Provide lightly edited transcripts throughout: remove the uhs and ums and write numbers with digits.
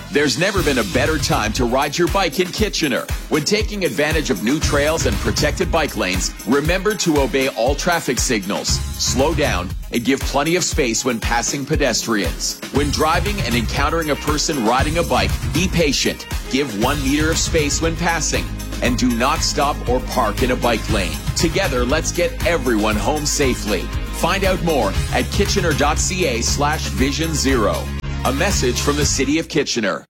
There's never been a better time to ride your bike in Kitchener. When taking advantage of new trails and protected bike lanes, remember to obey all traffic signals, slow down, and give plenty of space when passing pedestrians. When driving and encountering a person riding a bike, be patient. Give 1 meter of space when passing. And do not stop or park in a bike lane. Together, let's get everyone home safely. Find out more at kitchener.ca/Vision Zero. A message from the City of Kitchener.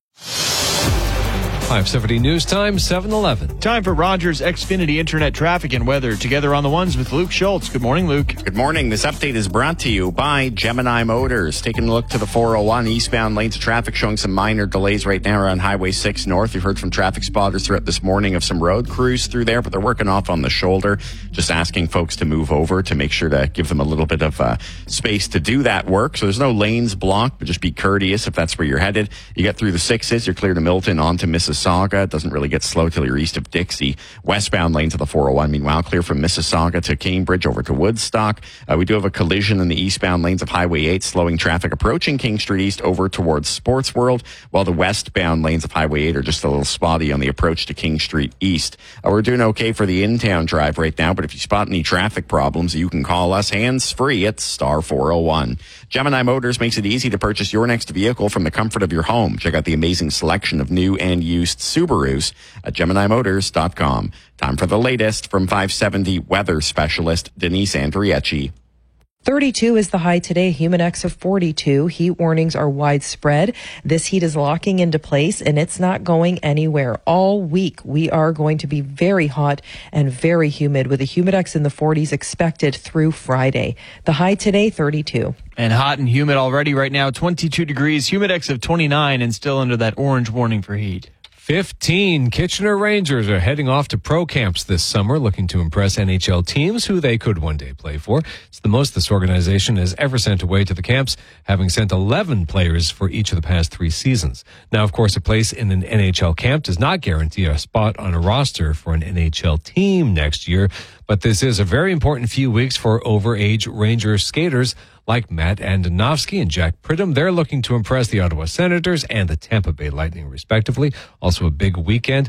570 News Time, 7:11. Time for Rogers Xfinity Internet traffic and weather. Together on the ones with Luke Schultz. Good morning, Luke. Good morning. This update is brought to you by Gemini Motors. Taking a look to the 401 eastbound lanes of traffic, showing some minor delays right now around Highway 6 North. We've heard from traffic spotters throughout this morning of some road crews through there, but they're working off on the shoulder. Just asking folks to move over to make sure to give them a little bit of space to do that work. So there's no lanes blocked, but just be courteous if that's where you're headed. You get through the 6s, you're clear to Milton onto Mississauga. It doesn't really get slow till you're east of Dixie. Westbound lanes of the 401, meanwhile, clear from Mississauga to Cambridge over to Woodstock. We do have a collision in the eastbound lanes of Highway 8, slowing traffic approaching King Street East over towards Sports World, while the westbound lanes of Highway 8 are just a little spotty on the approach to King Street East. We're doing okay for the in-town drive right now, but if you spot any traffic problems, you can call us hands-free at star 401. Gemini Motors makes it easy to purchase your next vehicle from the comfort of your home. Check out the amazing selection of new and used Subarus at GeminiMotors.com. Time for the latest from 570 weather specialist Denise Andriecci. 32 is the high today, Humidex of 42. Heat warnings are widespread. This heat is locking into place and it's not going anywhere. All week, we are going to be very hot and very humid with a Humidex in the 40s expected through Friday. The high today, 32. And hot and humid already right now, 22 degrees, Humidex of 29 and still under that orange warning for heat. 15 Kitchener Rangers are heading off to pro camps this summer, looking to impress NHL teams who they could one day play for. It's the most this organization has ever sent away to the camps, having sent 11 players for each of the past 3 seasons. Now, of course, a place in an NHL camp does not guarantee a spot on a roster for an NHL team next year, but this is a very important few weeks for overage Ranger skaters like Matt Andonovski and Jack Pridham. They're looking to impress the Ottawa Senators and the Tampa Bay Lightning, respectively. Also a big week for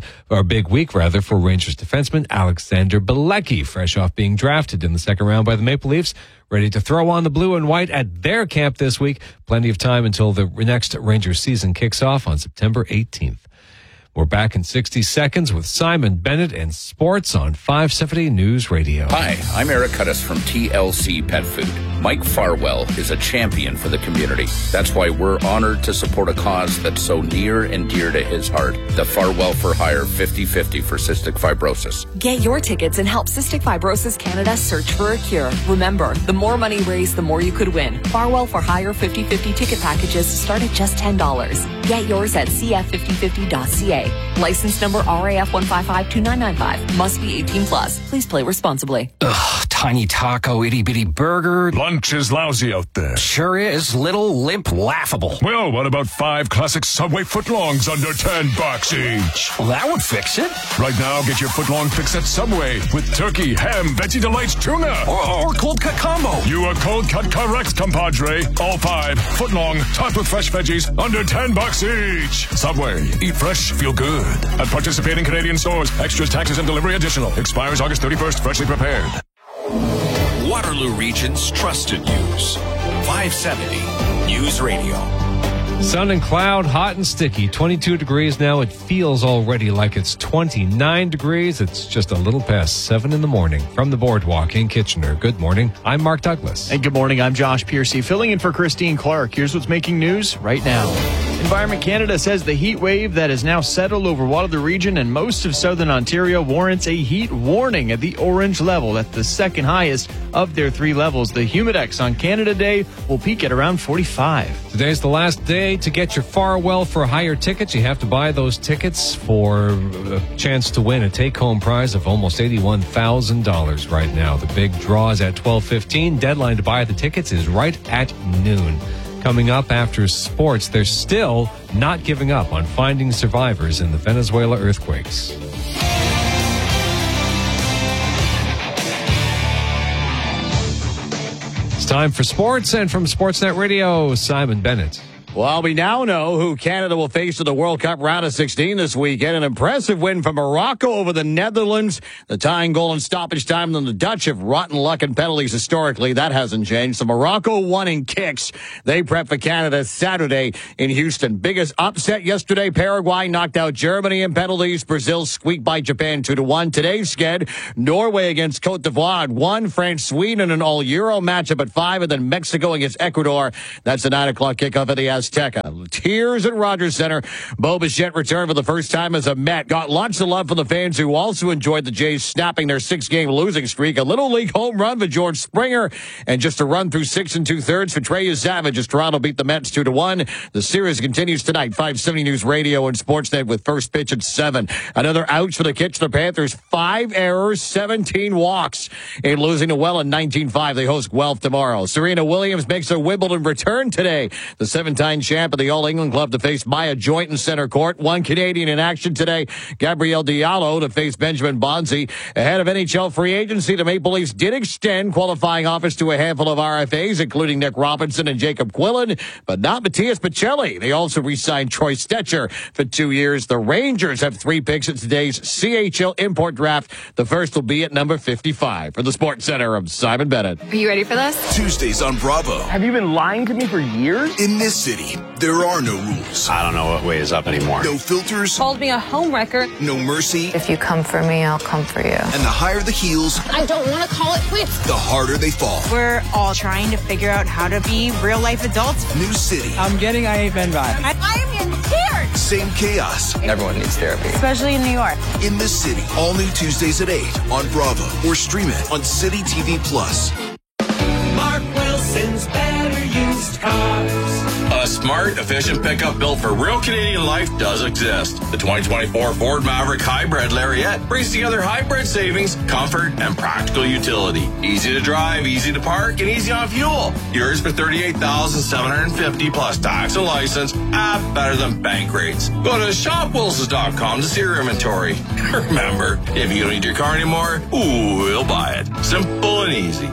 Rangers defenseman Alexander Bilecki, fresh off being drafted in the second round by the Maple Leafs, ready to throw on the blue and white at their camp this week. Plenty of time until the next Rangers season kicks off on September 18th. We're back in 60 seconds with Simon Bennett and sports on 570 News Radio. Hi, I'm Eric Cudis from TLC Pet Food. Mike Farwell is a champion for the community. That's why we're honored to support a cause that's so near and dear to his heart. The Farwell for Hire 50/50 for cystic fibrosis. Get your tickets and help Cystic Fibrosis Canada search for a cure. Remember, the more money raised, the more you could win. Farwell for Hire 50/50 ticket packages start at just $10. Get yours at cf5050.ca. License number RAF 1552995. Must be 18 plus. Please play responsibly. Ugh, tiny taco, itty bitty burger. Lunch is lousy out there. Sure is. Little, limp, laughable. Well, what about 5 classic Subway footlongs under $10 each? Well, that would fix it. Right now, get your footlong fix at Subway with turkey, ham, Veggie Delights, tuna. Or cold cut combo. You are cold cut correct, compadre. All 5 footlong, topped with fresh veggies, under $10 each. Subway. Eat fresh, feel good. At participating Canadian stores, extras, taxes, and delivery additional. Expires August 31st, freshly prepared. Waterloo Region's trusted news. 570 News Radio. Sun and cloud, hot and sticky. 22 degrees now. It feels already like it's 29 degrees. It's just a little past 7 in the morning. From the Boardwalk in Kitchener. Good morning. I'm Mark Douglas. And good morning. I'm Josh Piercy, filling in for Christine Clark. Here's what's making news right now. Environment Canada says the heat wave that has now settled over Waterloo Region and most of southern Ontario warrants a heat warning at the orange level. That's the second highest of their 3 levels. The Humidex on Canada Day will peak at around 45. Today's the last day to get your Farwell for Hire tickets. You have to buy those tickets for a chance to win a take-home prize of almost $81,000 right now. The big draw is at 12:15. Deadline to buy the tickets is right at noon. Coming up after sports, they're still not giving up on finding survivors in the Venezuela earthquakes. It's time for sports, and from Sportsnet Radio, Simon Bennett. Well, we now know who Canada will face in the World Cup round of 16 this weekend. An impressive win from Morocco over the Netherlands. The tying goal in stoppage time. Then the Dutch have rotten luck in penalties historically. That hasn't changed. So Morocco won in kicks. They prep for Canada Saturday in Houston. Biggest upset yesterday. Paraguay knocked out Germany in penalties. Brazil squeaked by Japan 2-1. Today's sked. Norway against Cote d'Ivoire at 1. France, Sweden, an all-Euro matchup at 5. And then Mexico against Ecuador. That's the 9 o'clock kickoff at the Azteca. Tears at Rogers Center. Bo Bichette returned for the first time as a Met. Got lots of love from the fans who also enjoyed the Jays snapping their 6-game losing streak. A Little League home run for George Springer. And just a run through 6 2/3 for Trey Savage as Toronto beat the Mets 2-1. The series continues tonight. 570 News Radio and Sportsnet with first pitch at 7. Another ouch for the Kitchener Panthers. 5 errors, 17 walks in losing to Welland 19-5. They host Guelph tomorrow. Serena Williams makes her Wimbledon return today. The 7-time champ of the All-England Club to face Maya Joint in center court. 1 Canadian in action today. Gabrielle Diallo to face Benjamin Bonzi. Ahead of NHL free agency, the Maple Leafs did extend qualifying offers to a handful of RFAs, including Nick Robinson and Jacob Quillen, but not Matthias Pacelli. They also re-signed Troy Stetcher for 2 years. The Rangers have 3 picks at today's CHL import draft. The first will be at number 55. For the Sports Center, I'm Simon Bennett. Are you ready for this? Tuesdays on Bravo. Have you been lying to me for years? In this city, there are no rules. I don't know what way is up anymore. No filters. Called me a homewrecker. No mercy. If you come for me, I'll come for you. And the higher the heels, I don't want to call it quits. the harder they fall. We're all trying to figure out how to be real-life adults. New city. I'm getting I Ain't Been vibe. I am in tears. Same chaos. Everyone needs therapy. Especially in New York. In this city. All new Tuesdays at 8 on Bravo. Or stream it on City TV Plus. Mark Wilson's Better Used Cars. A smart, efficient pickup built for real Canadian life does exist. The 2024 Ford Maverick Hybrid Lariat brings together hybrid savings, comfort, and practical utility. Easy to drive, easy to park, and easy on fuel. Yours for $38,750 plus tax and license at better than bank rates. Go to shopwilsons.com to see your inventory. Remember, if you don't need your car anymore, we'll buy it. Simple and easy.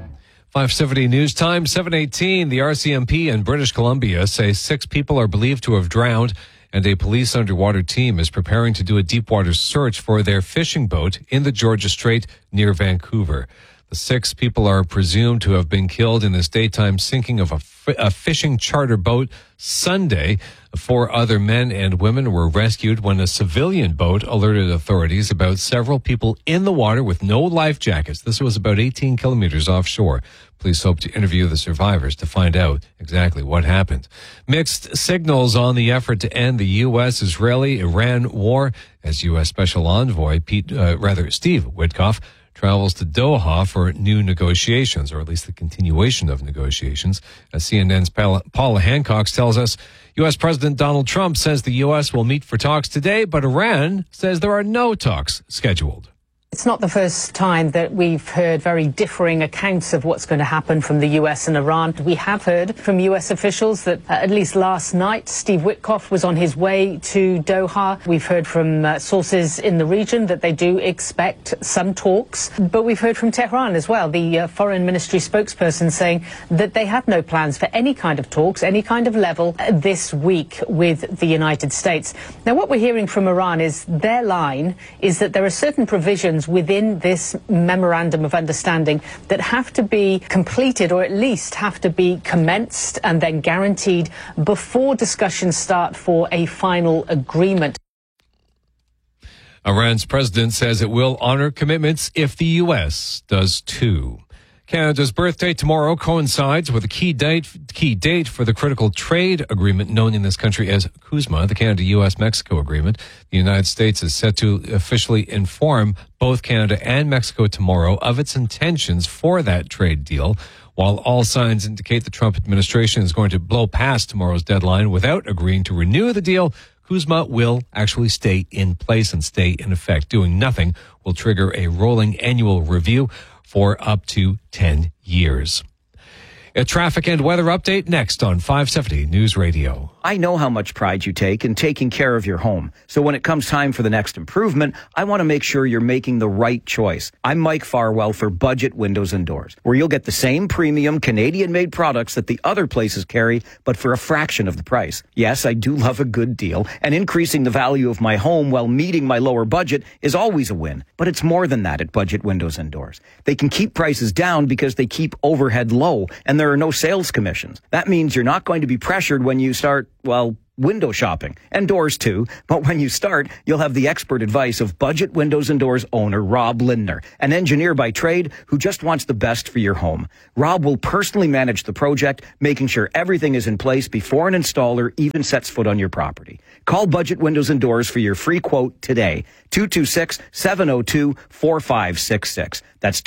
570 News Time, 7:18. The RCMP in British Columbia say 6 people are believed to have drowned, and a police underwater team is preparing to do a deepwater search for their fishing boat in the Georgia Strait near Vancouver. The 6 people are presumed to have been killed in this daytime sinking of a fishing charter boat Sunday. 4 other men and women were rescued when a civilian boat alerted authorities about several people in the water with no life jackets. This was about 18 kilometers offshore. Police hope to interview the survivors to find out exactly what happened. Mixed signals on the effort to end the U.S.-Israeli-Iran war as U.S. Special Envoy Steve Witkoff travels to Doha for new negotiations, or at least the continuation of negotiations. As CNN's Paula Hancock tells us, U.S. President Donald Trump says the U.S. will meet for talks today, but Iran says there are no talks scheduled. It's not the first time that we've heard very differing accounts of what's going to happen from the U.S. and Iran. We have heard from U.S. officials that at least last night, Steve Witkoff was on his way to Doha. We've heard from sources in the region that they do expect some talks. But we've heard from Tehran as well, the foreign ministry spokesperson saying that they have no plans for any kind of talks, any kind of level this week with the United States. Now, what we're hearing from Iran is their line is that there are certain provisions within this memorandum of understanding that have to be completed, or at least have to be commenced and then guaranteed before discussions start for a final agreement. Iran's president says it will honor commitments if the U.S. does too. Canada's birthday tomorrow coincides with a key date for the critical trade agreement known in this country as CUSMA, the Canada-U.S.-Mexico agreement. The United States is set to officially inform both Canada and Mexico tomorrow of its intentions for that trade deal. While all signs indicate the Trump administration is going to blow past tomorrow's deadline without agreeing to renew the deal, CUSMA will actually stay in place and stay in effect. Doing nothing will trigger a rolling annual review for up to 10 years. A traffic and weather update next on 570 News Radio. I know how much pride you take in taking care of your home. So when it comes time for the next improvement, I want to make sure you're making the right choice. I'm Mike Farwell for Budget Windows and Doors, where you'll get the same premium Canadian-made products that the other places carry, but for a fraction of the price. Yes, I do love a good deal, and increasing the value of my home while meeting my lower budget is always a win. But it's more than that at Budget Windows and Doors. They can keep prices down because they keep overhead low, and there are no sales commissions. That means you're not going to be pressured when you start, window shopping, and doors too. But when you start, you'll have the expert advice of Budget Windows and Doors owner Rob Lindner, an engineer by trade who just wants the best for your home. Rob will personally manage the project, making sure everything is in place before an installer even sets foot on your property. Call Budget Windows and Doors for your free quote today. 226-702-4566. That's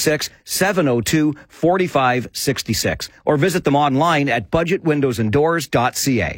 226-702-4566. Or visit them online at budgetwindowsanddoors.ca.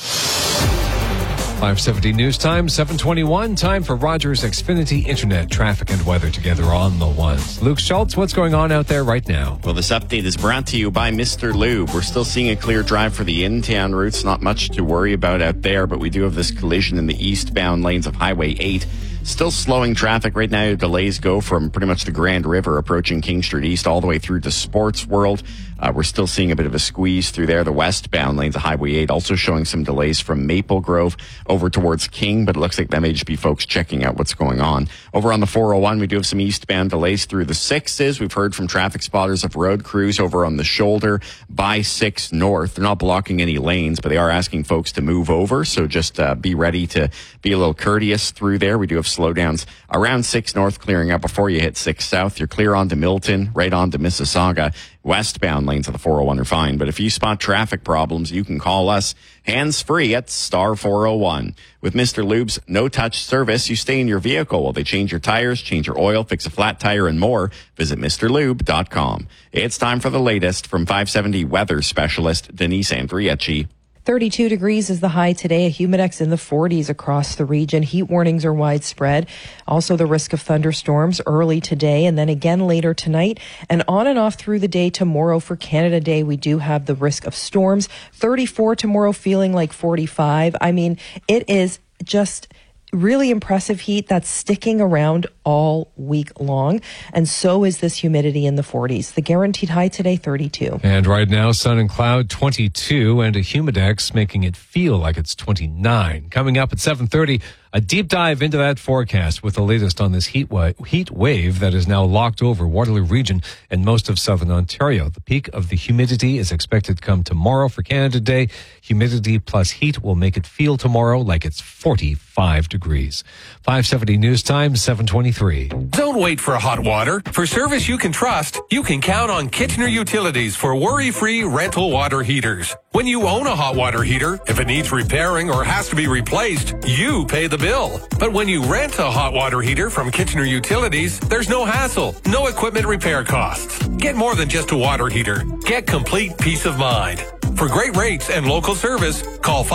570 News Time, 7:21. Time for Rogers Xfinity Internet traffic and weather together on the ones. Luke Schultz, what's going on out there right now? Well, this update is brought to you by Mr. Lube. We're still seeing a clear drive for the in-town routes. Not much to worry about out there, but we do have this collision in the eastbound lanes of Highway 8. Still slowing traffic right now. Delays go from pretty much the Grand River approaching King Street East all the way through to Sports World. We're still seeing a bit of a squeeze through there. The westbound lanes of Highway 8 also showing some delays from Maple Grove over towards King, but it looks like that may just be folks checking out what's going on. Over on the 401, we do have some eastbound delays through the 6s. We've heard from traffic spotters of road crews over on the shoulder by 6 North. They're not blocking any lanes, but they are asking folks to move over, so just be ready to be a little courteous through there. We do have slowdowns around 6 North clearing up before you hit 6 South. You're clear on to Milton, right on to Mississauga. Westbound lanes of the 401 are fine, but if you spot traffic problems, you can call us hands-free at star 401. With Mr. Lube's no-touch service, you stay in your vehicle while they change your tires, change your oil, fix a flat tire, and more. Visit MrLube.com. It's time for the latest from 570 weather specialist Denise Andriecci. 32 degrees is the high today, a humidex in the 40s across the region. Heat warnings are widespread. Also the risk of thunderstorms early today and then again later tonight. And on and off through the day tomorrow for Canada Day, we do have the risk of storms. 34 tomorrow, feeling like 45. I mean, it is just really impressive heat that's sticking around all week long. And so is this humidity in the 40s. The guaranteed high today, 32. And right now, sun and cloud, 22, and a humidex making it feel like it's 29. Coming up at 7:30, a deep dive into that forecast with the latest on this heat wave that is now locked over Waterloo Region and most of southern Ontario. The peak of the humidity is expected to come tomorrow for Canada Day. Humidity plus heat will make it feel tomorrow like it's 45 degrees. 570 News Time, 7:23. Don't wait for hot water. For service you can trust, you can count on Kitchener Utilities for worry-free rental water heaters. When you own a hot water heater, if it needs repairing or has to be replaced, you pay the bill. But when you rent a hot water heater from Kitchener Utilities, there's no hassle, no equipment repair costs. Get more than just a water heater. Get complete peace of mind. For great rates and local service, call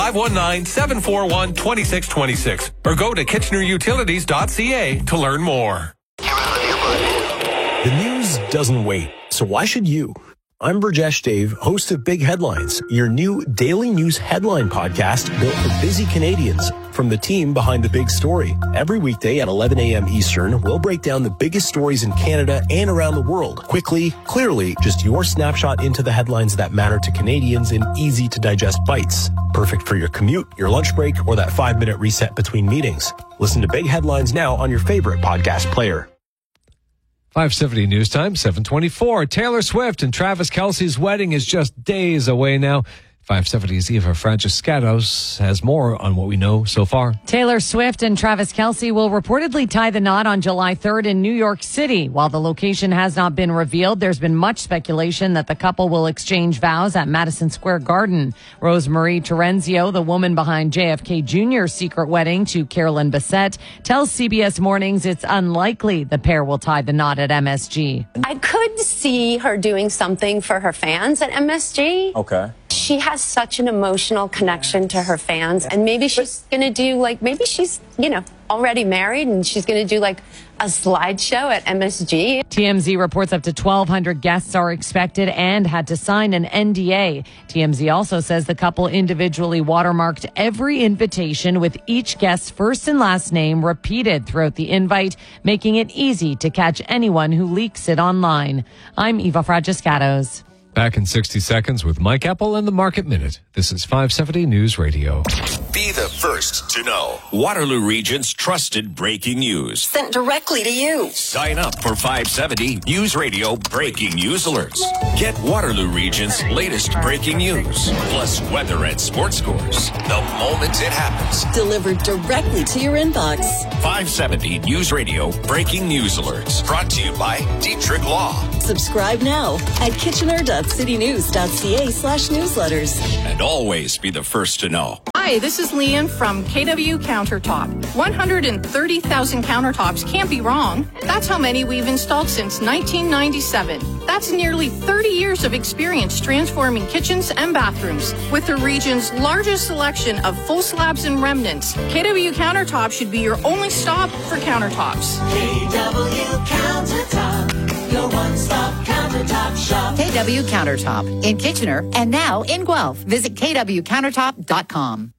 519-741-2626 or go to kitchenerutilities.ca to learn more. The news doesn't wait, so why should you? I'm Burjesh Dave, host of Big Headlines, your new daily news headline podcast built for busy Canadians from the team behind the big story. Every weekday at 11 a.m. Eastern, we'll break down the biggest stories in Canada and around the world. Quickly, clearly, just your snapshot into the headlines that matter to Canadians in easy-to-digest bites. Perfect for your commute, your lunch break, or that 5-minute reset between meetings. Listen to Big Headlines now on your favorite podcast player. 570 News Time, 7:24. Taylor Swift and Travis Kelce's wedding is just days away now. 570's Eva Franciscatos has more on what we know so far. Taylor Swift and Travis Kelce will reportedly tie the knot on July 3rd in New York City. While the location has not been revealed, there's been much speculation that the couple will exchange vows at Madison Square Garden. Rosemarie Terenzio, the woman behind JFK Jr.'s secret wedding to Carolyn Bessette, tells CBS Mornings it's unlikely the pair will tie the knot at MSG. I could see her doing something for her fans at MSG. Okay. she has such an emotional connection to her fans, and maybe she's going to do maybe she's, already married and she's going to do a slideshow at MSG. TMZ reports up to 1,200 guests are expected and had to sign an NDA. TMZ also says the couple individually watermarked every invitation with each guest's first and last name repeated throughout the invite, making it easy to catch anyone who leaks it online. I'm Eva Fragiscatos. Back in 60 seconds with Mike Apple and the Market Minute. This is 570 News Radio. Be the first to know. Waterloo Region's trusted breaking news. Sent directly to you. Sign up for 570 News Radio breaking news alerts. Get Waterloo Region's latest breaking news, plus weather and sports scores the moment it happens. Delivered directly to your inbox. 570 News Radio breaking news alerts. Brought to you by Dietrich Law. Subscribe now at kitchener.citynews.ca/newsletters. And always be the first to know. Hi, this is Leanne from KW Countertop. 130,000 countertops can't be wrong. That's how many we've installed since 1997. That's nearly 30 years of experience transforming kitchens and bathrooms. With the region's largest selection of full slabs and remnants, KW Countertop should be your only stop for countertops. KW Countertop, your one-stop countertop shop. KW Countertop in Kitchener and now in Guelph. Visit kwcountertop.com.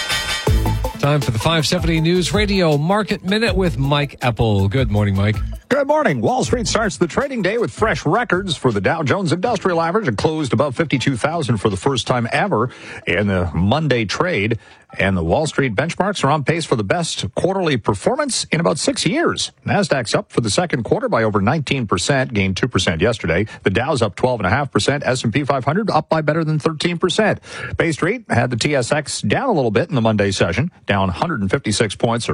Time for the 570 News Radio Market Minute with Mike Apple. Good morning, Mike. Good morning. Wall Street starts the trading day with fresh records for the Dow Jones Industrial Average. It closed above 52,000 for the first time ever in the Monday trade. And the Wall Street benchmarks are on pace for the best quarterly performance in about 6 years. NASDAQ's up for the second quarter by over 19%, gained 2% yesterday. The Dow's up 12.5%. S&P 500 up by better than 13%. Bay Street had the TSX down a little bit in the Monday session, down 156 points or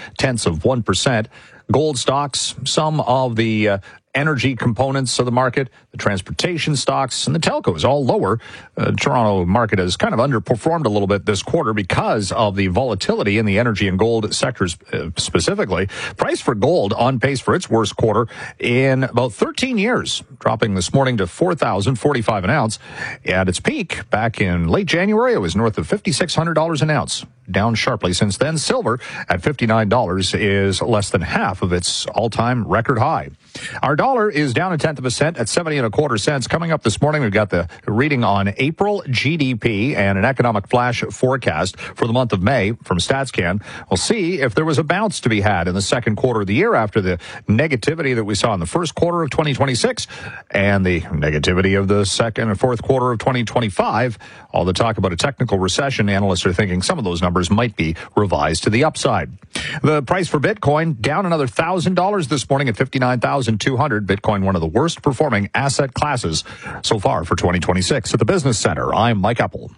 0.4%. Gold stocks, some of the energy components of the market, the transportation stocks, and the telcos all lower. Toronto market has kind of underperformed a little bit this quarter because of the volatility in the energy and gold sectors specifically. Price for gold on pace for its worst quarter in about 13 years, dropping this morning to $4,045 an ounce. At its peak back in late January, it was north of $5,600 an ounce. Down sharply since then. Silver at $59 is less than half of its all-time record high. Our dollar is down 1/10 cent at 70.25 cents. Coming up this morning, we've got the reading on April GDP and an economic flash forecast for the month of May from StatsCan. We'll see if there was a bounce to be had in the second quarter of the year after the negativity that we saw in the first quarter of 2026 and the negativity of the second and fourth quarter of 2025. All the talk about a technical recession, analysts are thinking some of those numbers might be revised to the upside. The price for Bitcoin down another $1,000 this morning at 59,200. Bitcoin, one of the worst performing asset classes so far for 2026. At the Business Center, I'm Mike Apple.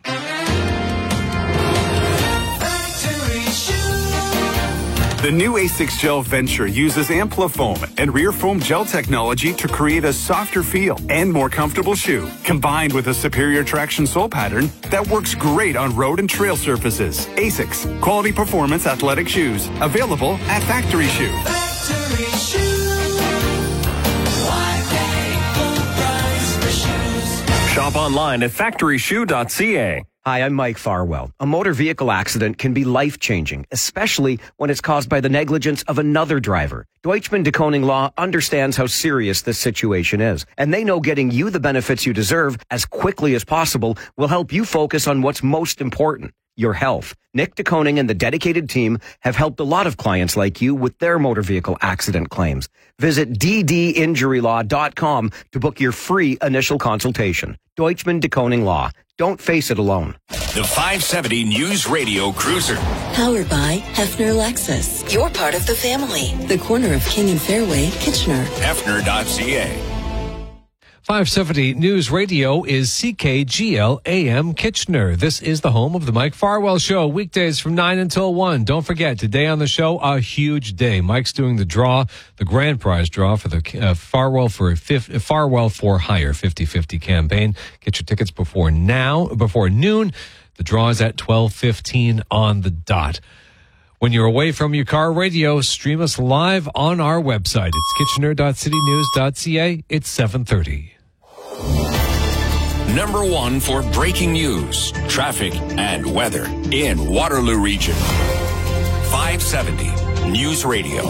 The new A6 Gel Venture uses Amplifoam and rear foam gel technology to create a softer feel and more comfortable shoe, combined with a superior traction sole pattern that works great on road and trail surfaces. A6, quality performance athletic shoes, available at Factory Shoe. Factory Shoe. Why pay full price for shoes? Shop online at factoryshoe.ca. Hi, I'm Mike Farwell. A motor vehicle accident can be life-changing, especially when it's caused by the negligence of another driver. Deutschman de Koning Law understands how serious this situation is, and they know getting you the benefits you deserve as quickly as possible will help you focus on what's most important, your health. Nick de Koning and the dedicated team have helped a lot of clients like you with their motor vehicle accident claims. Visit ddinjurylaw.com to book your free initial consultation. Deutschman de Koning Law. Don't face it alone. The 570 News Radio Cruiser. Powered by Hefner Lexus. You're part of the family. The corner of King and Fairway, Kitchener. Hefner.ca. 570 News Radio is CKGL AM Kitchener. This is the home of the Mike Farwell Show, weekdays from 9 until 1. Don't forget, today on the show, a huge day. Mike's doing the draw, the grand prize draw for the Farwell for Hire 50/50 campaign. Get your tickets before noon. The draw is at 12:15 on the dot. When you're away from your car radio, stream us live on our website. It's kitchener.citynews.ca. It's 7:30. #1 for breaking news, traffic, and weather in Waterloo Region. 570 News Radio.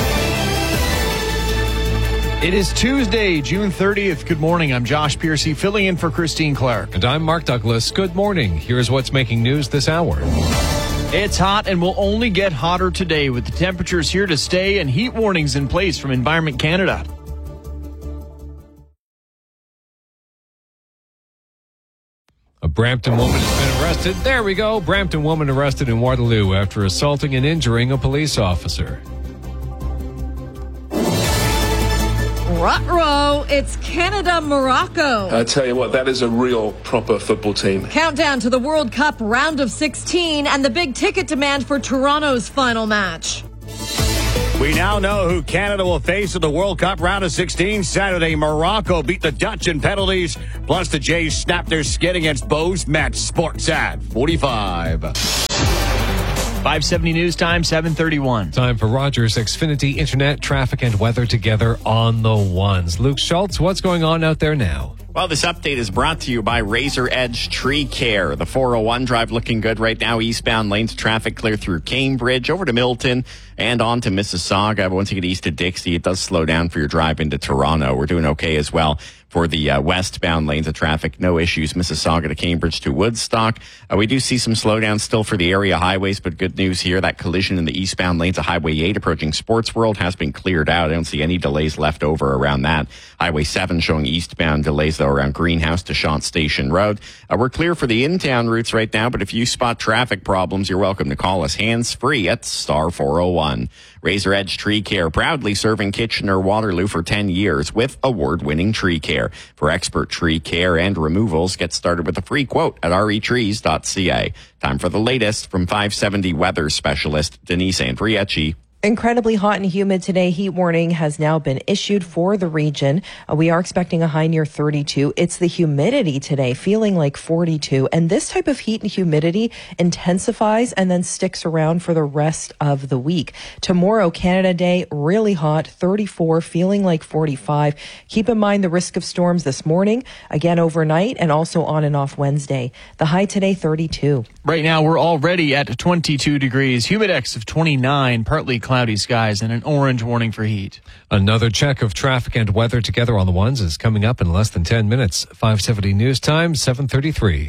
It is Tuesday, June 30th. Good morning. I'm Josh Piercy, filling in for Christine Clark. And I'm Mark Douglas. Good morning. Here's what's making news this hour. It's hot and will only get hotter today with the temperatures here to stay and heat warnings in place from Environment Canada. A Brampton woman has been arrested. There we go. Brampton woman arrested in Waterloo after assaulting and injuring a police officer. Ruh-roh, it's Canada-Morocco. I tell you what, that is a real proper football team. Countdown to the World Cup round of 16 and the big ticket demand for Toronto's final match. We now know who Canada will face in the World Cup round of 16. Saturday, Morocco beat the Dutch in penalties. Plus, the Jays snapped their skid against Bows Met. Sports at 45. 570 News Time, 7:31. Time for Rogers Xfinity Internet, traffic, and weather together on the ones. Luke Schultz, what's going on out there now? Well, this update is brought to you by Razor Edge Tree Care. The 401 drive looking good right now. Eastbound lanes of traffic clear through Cambridge, over to Milton, and on to Mississauga. But once you get east to Dixie, it does slow down for your drive into Toronto. We're doing okay as well for the westbound lanes of traffic. No issues. Mississauga to Cambridge to Woodstock. We do see some slowdowns still for the area highways, but good news here. That collision in the eastbound lanes of Highway 8 approaching Sports World has been cleared out. I don't see any delays left over around that. Highway 7 showing eastbound delays, though, around Greenhouse to Shant Station Road. We're clear for the in-town routes right now, but if you spot traffic problems, you're welcome to call us hands-free at star 401. Razor Edge Tree Care, proudly serving Kitchener-Waterloo for 10 years with award-winning tree care. For expert tree care and removals, get started with a free quote at retrees.ca. Time for the latest from 570 weather specialist Denise Andriecci. Incredibly hot and humid today. Heat warning has now been issued for the region. We are expecting a high near 32. It's the humidity today, feeling like 42. And this type of heat and humidity intensifies and then sticks around for the rest of the week. Tomorrow, Canada Day, really hot, 34, feeling like 45. Keep in mind the risk of storms this morning, again overnight, and also on and off Wednesday. The high today, 32. Right now, we're already at 22 degrees, humidex of 29, partly cloudy skies, and an orange warning for heat. Another check of traffic and weather together on the ones is coming up in less than 10 minutes. 570 News Time, 7:33.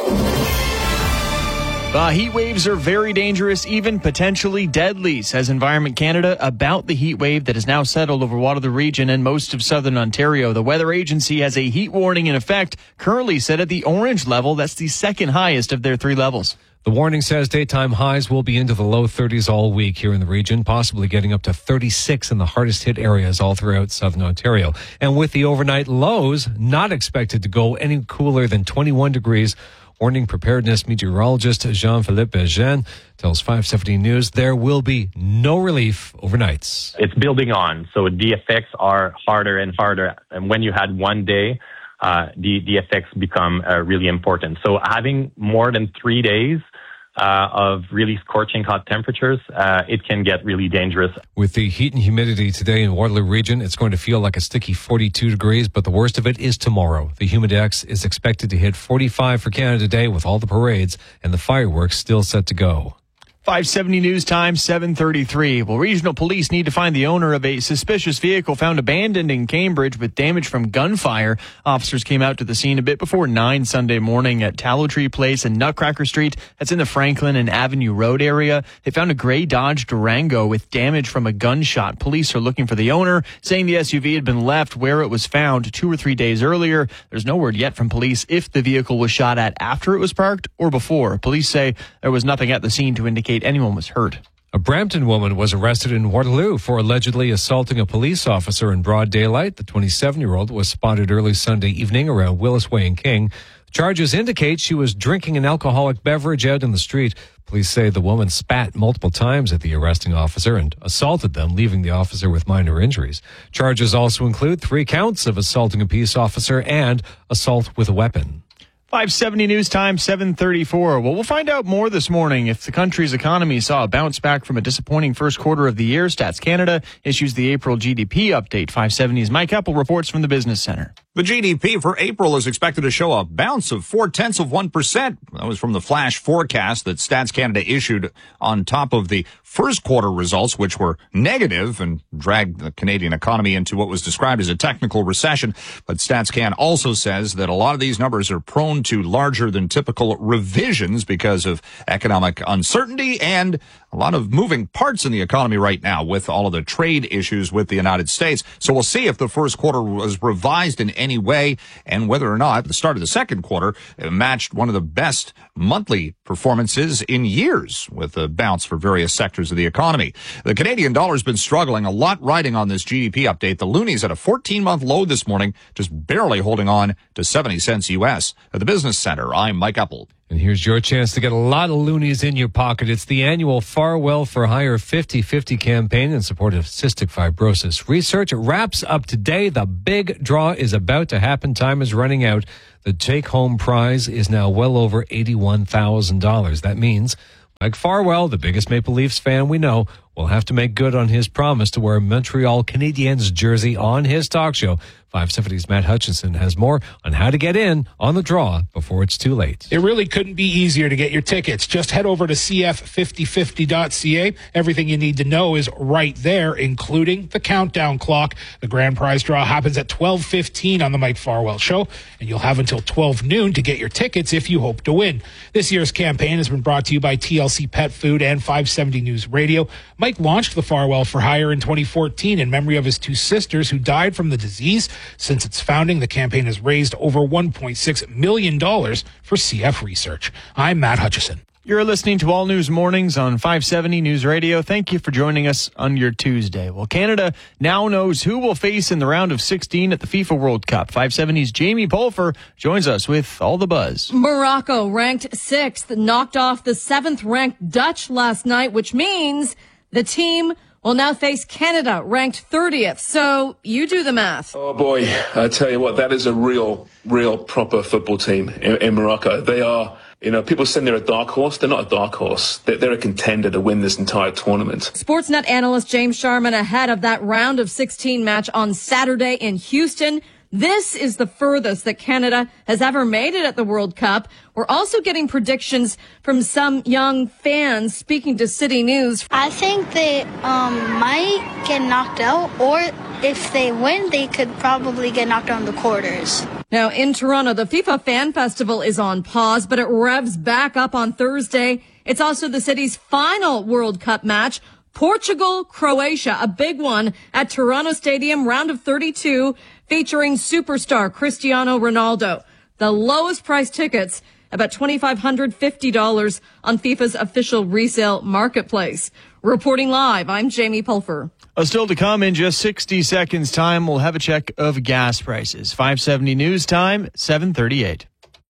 The heat waves are very dangerous, even potentially deadly, says Environment Canada about the heat wave that has now settled over Waterloo Region and most of southern Ontario. The weather agency has a heat warning in effect, currently set at the orange level. That's the second highest of their 3 levels. The warning says daytime highs will be into the low 30s all week here in the region, possibly getting up to 36 in the hardest hit areas all throughout southern Ontario. And with the overnight lows not expected to go any cooler than 21 degrees, warning preparedness meteorologist Jean-Philippe Jean tells 570 News there will be no relief overnights. It's building on, so the effects are harder and harder. And when you had one day, the effects become really important. So having more than 3 days of really scorching hot temperatures, it can get really dangerous. With the heat and humidity today in Waterloo Region, it's going to feel like a sticky 42 degrees, but the worst of it is tomorrow. The humidex is expected to hit 45 for Canada Day with all the parades and the fireworks still set to go. 570 News Time, 7:33. Well, regional police need to find the owner of a suspicious vehicle found abandoned in Cambridge with damage from gunfire. Officers came out to the scene a bit before 9 Sunday morning at Tallow Tree Place and Nutcracker Street. That's in the Franklin and Avenue Road area. They found a gray Dodge Durango with damage from a gunshot. Police are looking for the owner, saying the SUV had been left where it was found 2 or 3 days earlier. There's no word yet from police if the vehicle was shot at after it was parked or before. Police say there was nothing at the scene to indicate anyone was hurt. A Brampton woman was arrested in Waterloo for allegedly assaulting a police officer in broad daylight. The 27-year-old was spotted early Sunday evening around Willis Way and King. Charges indicate she was drinking an alcoholic beverage out in the street. Police say the woman spat multiple times at the arresting officer and assaulted them, leaving the officer with minor injuries. Charges also include 3 counts of assaulting a peace officer and assault with a weapon. 570 News Time, 7:34. Well, we'll find out more this morning if the country's economy saw a bounce back from a disappointing first quarter of the year. Stats Canada issues the April GDP update. 570's Mike Apple reports from the Business Center. The GDP for April is expected to show a bounce of 0.4%. That was from the flash forecast that Stats Canada issued on top of the first quarter results, which were negative and dragged the Canadian economy into what was described as a technical recession. But Stats Can also says that a lot of these numbers are prone to larger than typical revisions because of economic uncertainty and a lot of moving parts in the economy right now with all of the trade issues with the United States. So we'll see if the first quarter was revised in any way and whether or not the start of the second quarter matched one of the best monthly performances in years with a bounce for various sectors of the economy. The Canadian dollar's been struggling a lot riding on this GDP update. The loonie's at a 14-month low this morning, just barely holding on to 70 cents U.S. At the Business Center, I'm Mike Apple. And here's your chance to get a lot of loonies in your pocket. It's the annual Farwell for Hire 50/50 campaign in support of cystic fibrosis research. It wraps up today. The big draw is about to happen. Time is running out. The take-home prize is now well over $81,000. That means Mike Farwell, the biggest Maple Leafs fan we know, will have to make good on his promise to wear a Montreal Canadiens jersey on his talk show. 570's Matt Hutchinson has more on how to get in on the draw before it's too late. It really couldn't be easier to get your tickets. Just head over to cf5050.ca. Everything you need to know is right there, including the countdown clock. The grand prize draw happens at 12:15 on the Mike Farwell Show, and you'll have until 12 noon to get your tickets if you hope to win. This year's campaign has been brought to you by TLC Pet Food and 570 News Radio. Mike launched the Farwell for Hire in 2014 in memory of his two sisters who died from the disease. Since its founding, the campaign has raised over $1.6 million for CF research. I'm Matt Hutchison. You're listening to All News Mornings on 570 News Radio. Thank you for joining us on your Tuesday. Well, Canada now knows who will face in the round of 16 at the FIFA World Cup. 570's Jamie Pulfer joins us with all the buzz. Morocco, ranked 6th, knocked off the 7th-ranked Dutch last night, which means the team will now face Canada, ranked 30th. So you do the math. Oh boy, I tell you what, that is a real proper football team in Morocco. They are, people saying they're a dark horse. They're not a dark horse. They're a contender to win this entire tournament. Sportsnet analyst James Sharman ahead of that round of 16 match on Saturday in Houston. This is the furthest that Canada has ever made it at the World Cup. We're also getting predictions from some young fans speaking to City News. I think they might get knocked out, or if they win, they could probably get knocked out in the quarters. Now, in Toronto, the FIFA Fan Festival is on pause, but it revs back up on Thursday. It's also the city's final World Cup match. Portugal, Croatia, a big one at Toronto Stadium, round of 32, featuring superstar Cristiano Ronaldo. The lowest price tickets, about $2,550 on FIFA's official resale marketplace. Reporting live, I'm Jamie Pulfer. Still to come in just 60 seconds time, we'll have a check of gas prices. 570 News Time, 7:38.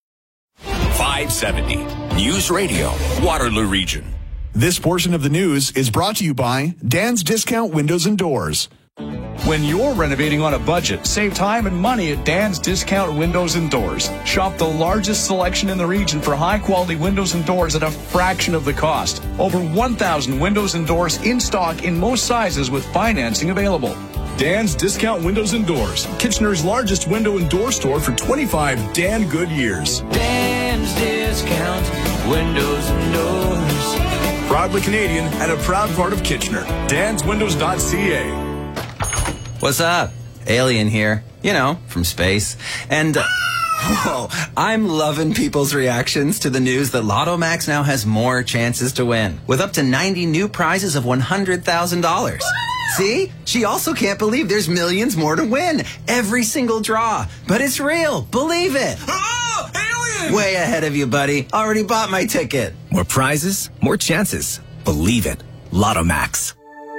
570 News Radio, Waterloo Region. This portion of the news is brought to you by Dan's Discount Windows and Doors. When you're renovating on a budget, save time and money at Dan's Discount Windows and Doors. Shop the largest selection in the region for high-quality windows and doors at a fraction of the cost. Over 1,000 windows and doors in stock in most sizes with financing available. Dan's Discount Windows and Doors, Kitchener's largest window and door store for 25 Dan good years. Dan's Discount Windows and Doors. Proudly Canadian and a proud part of Kitchener. DansWindows.ca. What's up? Alien here. From space. And, I'm loving people's reactions to the news that Lotto Max now has more chances to win, with up to 90 new prizes of $100,000. See? She also can't believe there's millions more to win. Every single draw. But it's real. Believe it. Oh, alien! Way ahead of you, buddy. Already bought my ticket. More prizes, more chances. Believe it. Lotto Max.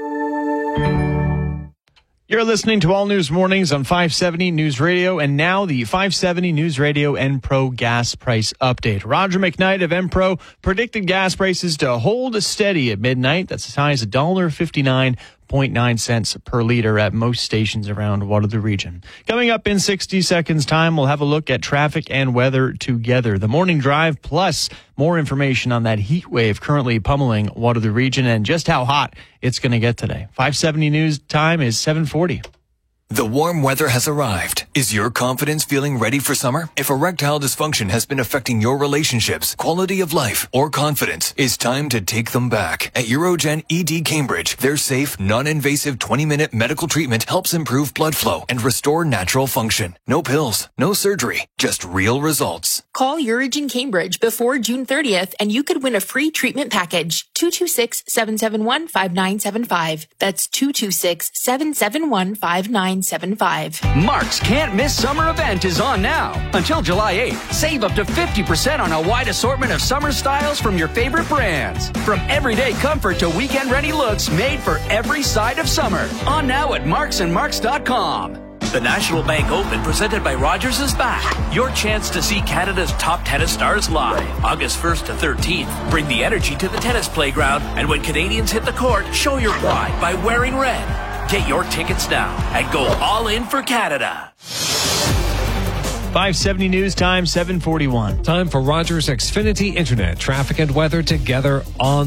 You're listening to All News Mornings on 570 News Radio, and now the 570 News Radio Enpro gas price update. Roger McKnight of Enpro predicted gas prices to hold steady at midnight. That's as high as $1.59 0.9 cents per liter at most stations around Waterloo Region. Coming up in 60 seconds time, we'll have a look at traffic and weather together. The morning drive plus more information on that heat wave currently pummeling Waterloo Region and just how hot it's going to get today. 570 news time is 7:40. The warm weather has arrived. Is your confidence feeling ready for summer? If erectile dysfunction has been affecting your relationships, quality of life, or confidence, it's time to take them back. At Urogen ED Cambridge, their safe, non-invasive 20-minute medical treatment helps improve blood flow and restore natural function. No pills, no surgery, just real results. Call Urogen Cambridge before June 30th and you could win a free treatment package. 226-771-5975. That's 226-771-5975. Mark's Can't Miss Summer event is on now. Until July 8th, save up to 50% on a wide assortment of summer styles from your favorite brands. From everyday comfort to weekend-ready looks made for every side of summer. On now at marksandmarks.com. The National Bank Open presented by Rogers is back. Your chance to see Canada's top tennis stars live. August 1st to 13th. Bring the energy to the tennis playground, and when Canadians hit the court, show your pride by wearing red. Get your tickets now and go all in for Canada. 570 news time, 7:41. Time for Rogers Xfinity Internet traffic and weather together on